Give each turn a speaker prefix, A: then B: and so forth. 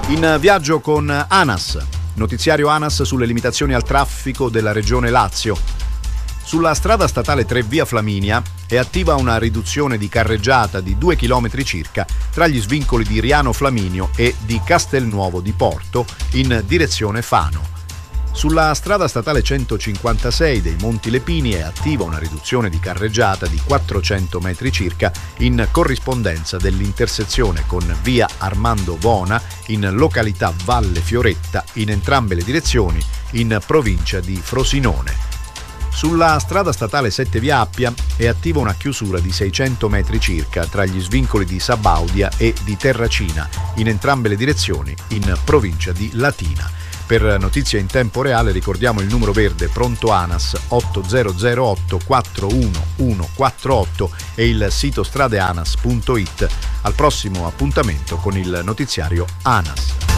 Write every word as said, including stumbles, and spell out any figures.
A: In viaggio con ANAS, notiziario ANAS sulle limitazioni al traffico della regione Lazio. Sulla strada statale tre via Flaminia è attiva una riduzione di carreggiata di due chilometri circa tra gli svincoli di Riano Flaminio e di Castelnuovo di Porto in direzione Fano. Sulla strada statale centocinquantasei dei Monti Lepini è attiva una riduzione di carreggiata di quattrocento metri circa in corrispondenza dell'intersezione con via Armando Bona in località Valle Fioretta in entrambe le direzioni in provincia di Frosinone. Sulla strada statale sette via Appia è attiva una chiusura di seicento metri circa tra gli svincoli di Sabaudia e di Terracina in entrambe le direzioni in provincia di Latina. Per notizie in tempo reale ricordiamo il numero verde pronto ANAS otto zero zero otto quattro uno uno quattro otto e il sito stradeanas punto it. Al prossimo appuntamento con il notiziario ANAS.